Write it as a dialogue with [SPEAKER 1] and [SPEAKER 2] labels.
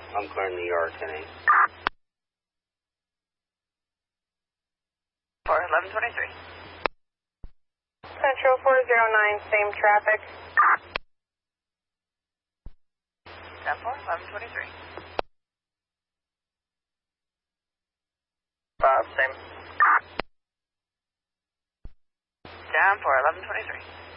[SPEAKER 1] I'm clearing the yard, 10-8.
[SPEAKER 2] For 1123.
[SPEAKER 3] Central 409, same traffic.
[SPEAKER 2] 10-4, 1123.
[SPEAKER 4] 5, same.
[SPEAKER 2] Down for 1123.